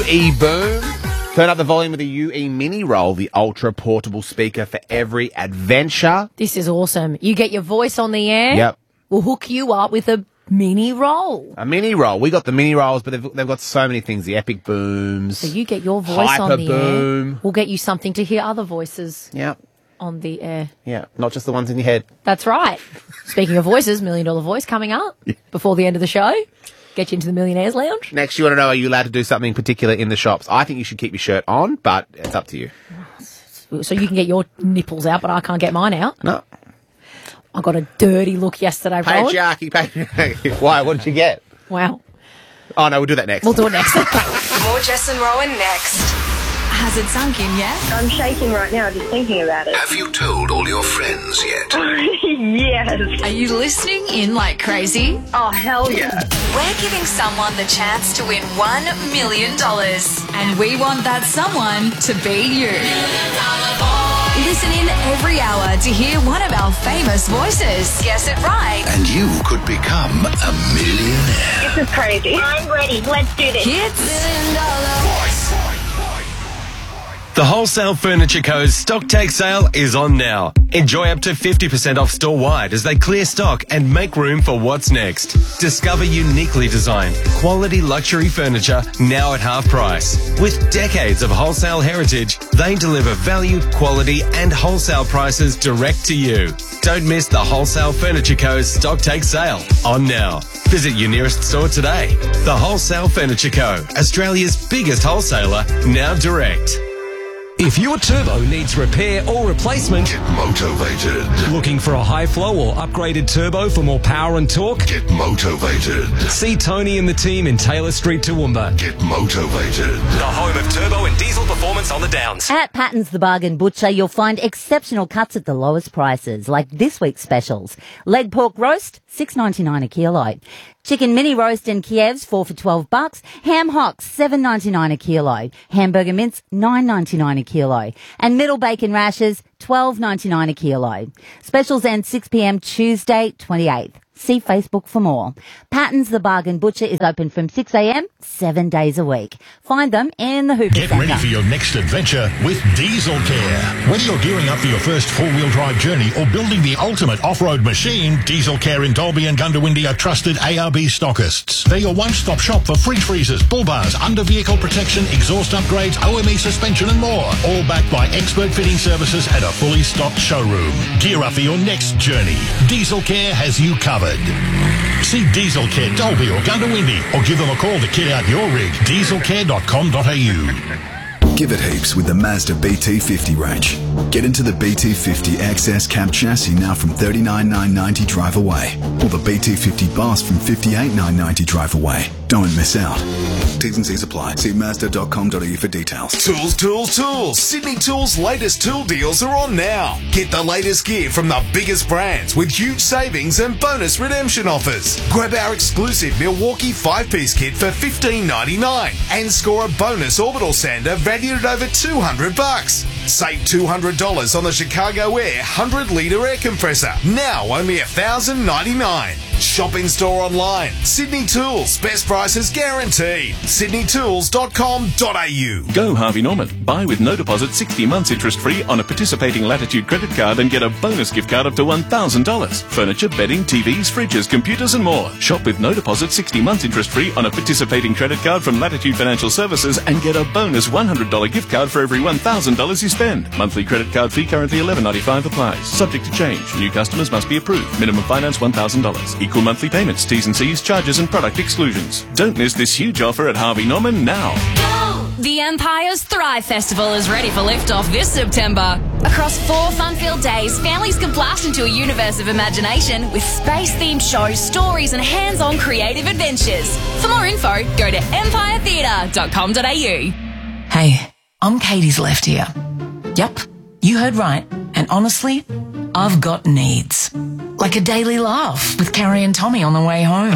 UE Boom. Turn up the volume with the UE Mini Roll, the ultra-portable speaker for every adventure. This is awesome. You get your voice on the air. Yep. We'll hook you up with a mini roll. A mini roll. We got the mini rolls, but they've got so many things. The epic booms. So you get your voice Hyper on the boom. air. We'll get you something to hear other voices Yep. on the air. Yeah, not just the ones in your head. That's right. Speaking of voices, $1 Million Voice coming up before the end of the show. Get you into the Millionaires Lounge. Next, you want to know, are you allowed to do something particular in the shops? I think you should keep your shirt on, but it's up to you. So you can get your nipples out, but I can't get mine out. No. I got a dirty look yesterday, Rowan. Patriarchy. Why? What did you get? Wow. Oh, no, we'll do that next. We'll do it next. More Jess and Rowan next. Has it sunk in yet? I'm shaking right now just thinking about it. Have you told all your friends yet? Yes. Are you listening in like crazy? Oh, hell yeah. We're giving someone the chance to win $1 million. And we want that someone to be you. Listen in every hour to hear one of our famous voices. Guess it right. And you could become a millionaire. This is crazy. I'm ready. Let's do this. Hits. The Wholesale Furniture Co.'s Stock Take Sale is on now. Enjoy up to 50% off store-wide as they clear stock and make room for what's next. Discover uniquely designed, quality luxury furniture now at half price. With decades of wholesale heritage, they deliver value, quality and wholesale prices direct to you. Don't miss the Wholesale Furniture Co.'s Stock Take Sale on now. Visit your nearest store today. The Wholesale Furniture Co., Australia's biggest wholesaler, now direct. If your turbo needs repair or replacement, Get motivated. looking for a high flow or upgraded turbo for more power and torque, Get motivated. see Tony and the team in Taylor Street, Toowoomba. Get motivated. The home of turbo and diesel performance on the Downs. At Patton's the Bargain Butcher, you'll find exceptional cuts at the lowest prices, like this week's specials. Leg pork roast, $6.99 a kilo. Chicken mini roast and Kievs, 4 for $12. Ham hocks, $7.99 a kilo. Hamburger mince, $9.99 a kilo. And middle bacon rashers, $12.99 a kilo. Specials end 6 p.m. Tuesday, 28th. See Facebook for more. Patton's the Bargain Butcher is open from 6 a.m. 7 days a week. Find them in the Hooper Get Centre. ready for your next adventure with Diesel Care. Whether you're gearing up for your first four-wheel drive journey or building the ultimate off-road machine, Diesel Care in Dalby and Gundawindi are trusted ARB stockists. They're your one-stop shop for fridge freezers, bull bars, under-vehicle protection, exhaust upgrades, OME suspension and more. All backed by expert fitting services and a fully stocked showroom. Gear up for your next journey. Diesel Care has you covered. See Diesel Care Dalby or Gundawindi or give them a call to kit out your rig. dieselcare.com.au. Give it heaps with the Mazda BT50 range. Get into the BT50 XS cab chassis now from $39,990 drive away. Or the BT50 Boss from $58,990 drive away. Don't miss out. T's and C's apply. See Mazda.com.au for details. Tools, tools, tools. Sydney Tools' latest tool deals are on now. Get the latest gear from the biggest brands with huge savings and bonus redemption offers. Grab our exclusive Milwaukee 5-piece kit for $15.99 and score a bonus orbital sander valued at over $200. Save $200 on the Chicago Air 100-litre air compressor. Now only $1,099. Shop in store online. Sydney Tools. Best prices guaranteed. sydneytools.com.au. Go Harvey Norman. Buy with no deposit 60 months interest free on a participating Latitude credit card and get a bonus gift card up to $1,000. Furniture, bedding, TVs, fridges, computers and more. Shop with no deposit 60 months interest free on a participating credit card from Latitude Financial Services and get a bonus $100 gift card for every $1,000 you spend. Monthly credit card fee currently $11.95 applies. Subject to change. New customers must be approved. Minimum finance $1,000. Equal monthly payments, T's and C's, charges and product exclusions. Don't miss this huge offer at Harvey Norman now. The Empire's Thrive Festival is ready for liftoff this September. Across 4 fun-filled days, families can blast into a universe of imagination with space-themed shows, stories and hands-on creative adventures. For more info, go to empiretheatre.com.au. Hey, I'm Katie's left ear. Yep, you heard right. And honestly, I've got needs. Like a daily laugh with Carrie and Tommy on the way home.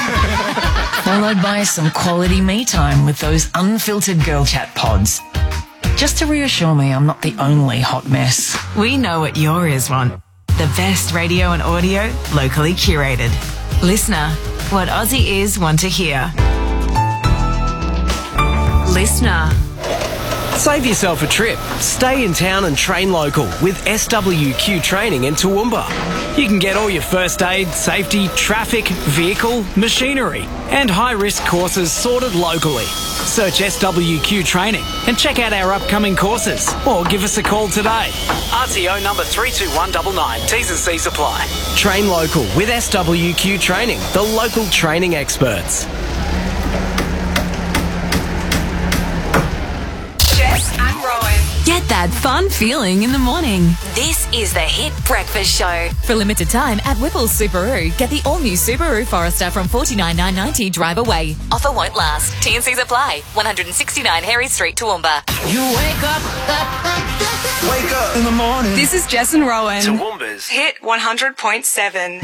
Followed by some quality me time with those unfiltered girl chat pods. Just to reassure me I'm not the only hot mess. We know what your ears want. The best radio and audio, locally curated. Listener, what Aussie ears want to hear. listener. Save yourself a trip. Stay in town and train local with SWQ Training in Toowoomba. You can get all your first aid, safety, traffic, vehicle, machinery and high-risk courses sorted locally. Search SWQ Training and check out our upcoming courses or give us a call today. RTO number 32199. T's and C's apply. Train local with SWQ Training, the local training experts. Jess and Rowan. Get that fun feeling in the morning. This is the Hit Breakfast Show. For a limited time at Whipple's Subaru, get the all-new Subaru Forester from $49,990 drive away. Offer won't last. T&Cs apply. 169 Harry Street, Toowoomba. You wake up in the morning. This is Jess and Rowan. Toowoomba's Hit 100.7.